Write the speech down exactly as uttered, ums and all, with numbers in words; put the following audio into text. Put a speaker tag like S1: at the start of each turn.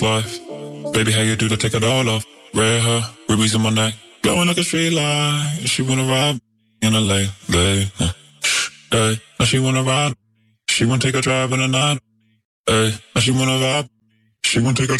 S1: wife. Baby, how you do to take it all off? Red hair, rubies in my neck, glowing like a street light. She wanna ride in L A, lay, uh, hey. Now she wanna ride, she wanna take a drive in the night, hey. Now she wanna vibe, she wanna take a